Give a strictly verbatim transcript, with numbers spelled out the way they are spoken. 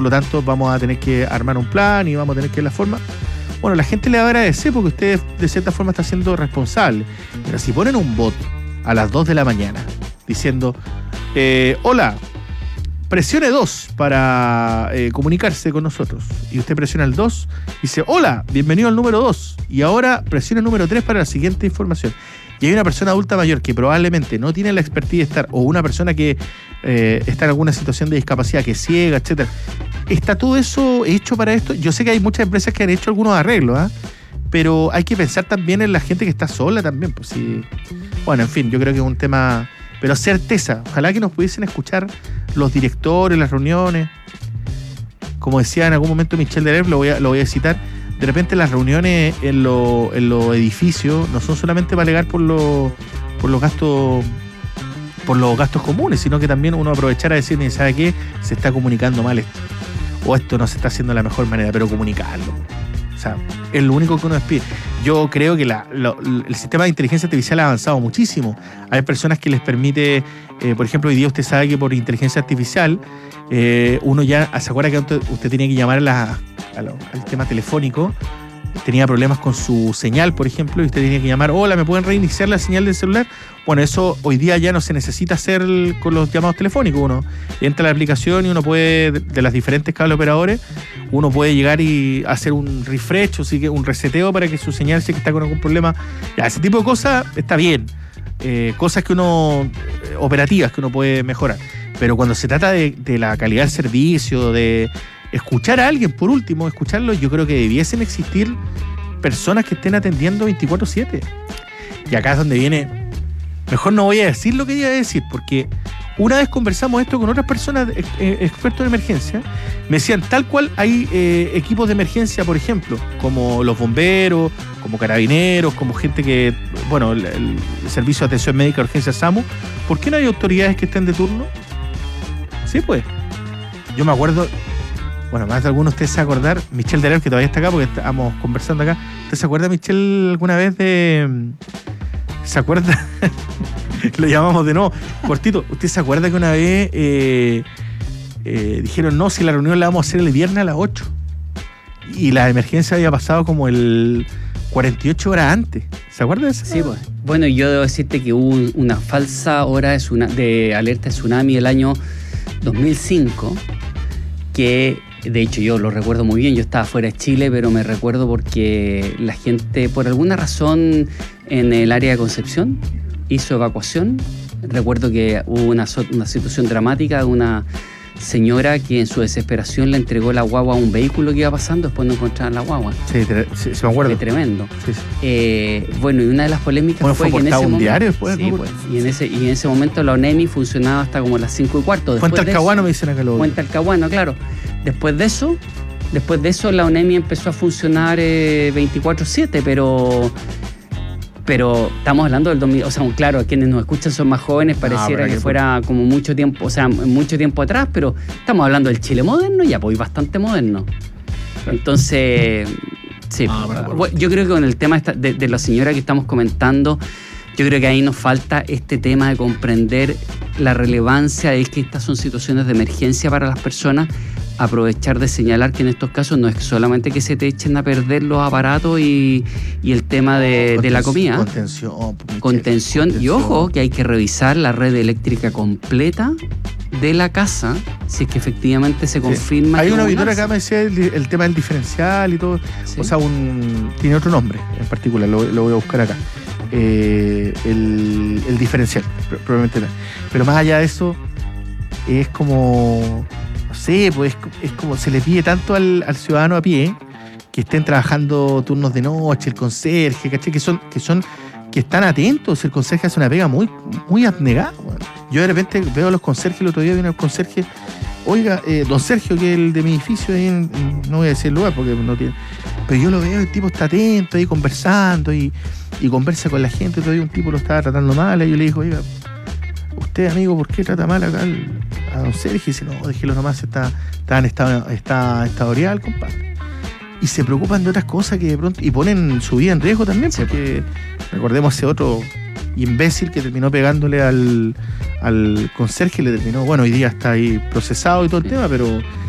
por lo tanto vamos a tener que armar un plan y vamos a tener que ver la forma. Bueno, la gente le va a agradecer porque usted de cierta forma está siendo responsable. Pero si ponen un bot a las dos de la mañana diciendo, eh, hola, presione dos para eh, comunicarse con nosotros. Y usted presiona el dos y dice, hola, bienvenido al número dos. Y ahora presione el número tres para la siguiente información. Y hay una persona adulta mayor que probablemente no tiene la expertise de estar, o una persona que eh, está en alguna situación de discapacidad, que es ciega, etcétera. ¿Está todo eso hecho para esto? Yo sé que hay muchas empresas que han hecho algunos arreglos, ¿eh? Pero hay que pensar también en la gente que está sola también. Pues sí. Bueno, en fin, yo creo que es un tema... Pero certeza, ojalá que nos pudiesen escuchar los directores, las reuniones. Como decía en algún momento Michel Deleuze, lo voy a, lo voy a citar, de repente las reuniones en los en los edificios no son solamente para alegar por, lo, por los gastos... por los gastos comunes, sino que también uno aprovechar a decir, ¿sabe qué? Se está comunicando mal esto. O esto no se está haciendo de la mejor manera, pero comunicarlo. O sea, es lo único que uno despide. Yo creo que la, lo, el sistema de inteligencia artificial ha avanzado muchísimo. Hay personas que les permite, eh, por ejemplo, hoy día usted sabe que por inteligencia artificial, eh, uno ya, ¿se acuerda que usted, usted tenía que llamar a la, a lo, al tema telefónico? Tenía problemas con su señal, por ejemplo, y usted tenía que llamar, hola, ¿me pueden reiniciar la señal del celular? Bueno, eso hoy día ya no se necesita hacer con los llamados telefónicos. Uno entra a la aplicación y uno puede, de las diferentes cable operadores, uno puede llegar y hacer un refresh, o sí, un reseteo para que su señal, si está con algún problema. Ya, ese tipo de cosas está bien. Eh, cosas que uno, operativas que uno puede mejorar. Pero cuando se trata de, de la calidad del servicio, de escuchar a alguien, por último, escucharlo, yo creo que debiesen existir personas que estén atendiendo veinticuatro siete. Y acá es donde viene... Mejor no voy a decir lo que iba a decir, porque una vez conversamos esto con otras personas eh, expertos en emergencia, me decían, tal cual hay eh, equipos de emergencia, por ejemplo, como los bomberos, como carabineros, como gente que, bueno, el, el Servicio de Atención Médica de Urgencia SAMU, ¿por qué no hay autoridades que estén de turno? Sí, pues. Yo me acuerdo... Bueno, más de algunos de ustedes se acordar, Michel Deleuze, que todavía está acá porque estamos conversando acá. ¿Usted se acuerda, Michel, alguna vez de... ¿Se acuerda? Lo llamamos de nuevo. Cortito, ¿usted se acuerda que una vez eh, eh, dijeron, no, si la reunión la vamos a hacer el viernes a las ocho? Y la emergencia había pasado como el cuarenta y ocho horas antes. ¿Se acuerda de eso? Sí, pues. Bueno, yo debo decirte que hubo una falsa hora de, tsunami, de alerta de tsunami el año dos mil cinco, que... De hecho, yo lo recuerdo muy bien, yo estaba fuera de Chile, pero me recuerdo porque la gente, por alguna razón, en el área de Concepción, hizo evacuación. Recuerdo que hubo una, una situación dramática de una señora que en su desesperación le entregó la guagua a un vehículo que iba pasando, después no encontraban la guagua. Sí, sí, se me acuerdo. Fue tremendo. Sí, sí. Eh, bueno, y una de las polémicas bueno, fue, fue que en ese un momento... diario después, sí, ¿no? pues, y, en ese, y en ese momento la ONEMI funcionaba hasta como las cinco y cuarto. Fue en Talcahuano, me dicen acá lo... Fue en Talcahuano, claro. Después de eso, después de eso la ONEMI empezó a funcionar eh, veinticuatro siete, pero... Pero estamos hablando del dos mil, o sea, claro, quienes nos escuchan son más jóvenes, pareciera no, que fuera como mucho tiempo, o sea, mucho tiempo atrás, pero estamos hablando del Chile moderno, ya, pues bastante moderno. Entonces, sí, ah, bueno, bueno. Yo creo que con el tema de, de la señora que estamos comentando, yo creo que ahí nos falta este tema de comprender la relevancia de que estas son situaciones de emergencia para las personas, aprovechar de señalar que en estos casos no es solamente que se te echen a perder los aparatos y, y el tema de, de la comida. Contención, contención. Contención. Y ojo, que hay que revisar la red eléctrica completa de la casa, si es que efectivamente se confirma. Sí. Hay que una auditora acá me decía el, el tema del diferencial y todo. Sí. O sea, un tiene otro nombre en particular, lo, lo voy a buscar acá. Eh, el, el diferencial, probablemente no. Pero más allá de eso, es como... Sí, pues es como se le pide tanto al, al ciudadano a pie que estén trabajando turnos de noche, el conserje, ¿cachai? Que son, que son, que están atentos. El conserje hace una pega muy, muy abnegada. Bueno. Yo de repente veo a los conserjes, el otro día viene el conserje, oiga, eh, don Sergio, que es el de mi edificio, ahí en, en, no voy a decir el lugar porque no tiene, pero yo lo veo, el tipo está atento ahí conversando y, y conversa con la gente. Todavía un tipo lo estaba tratando mal y yo le digo, oiga, usted, amigo, ¿por qué trata mal acá al, a don Sergio? Y dice, no, déjelo nomás, está, está en estado, está estadorial, compadre. Y se preocupan de otras cosas que de pronto... Y ponen su vida en riesgo también, porque sí, recordemos ese otro imbécil que terminó pegándole al, al conserje, le terminó... Bueno, hoy día está ahí procesado y todo el sí. tema, pero